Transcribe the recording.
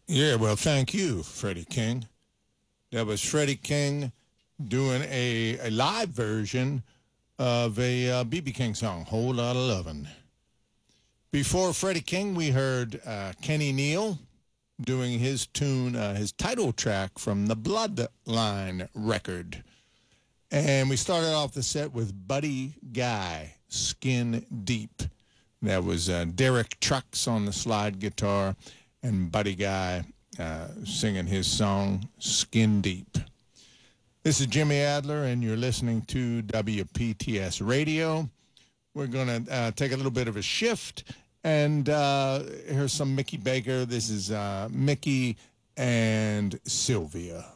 Yeah, well, thank you, Freddie King. That was Freddie King doing a live version of a B.B. King song, Whole Lot of Lovin'. Before Freddie King, we heard Kenny Neal doing his tune, his title track from the Bloodline record. And we started off the set with Buddy Guy, Skin Deep. That was Derek Trucks on the slide guitar and Buddy Guy singing his song, Skin Deep. This is Jimmy Adler, and you're listening to WPTS Radio. We're going to take a little bit of a shift, and here's some Mickey Baker. This is Mickey and Sylvia.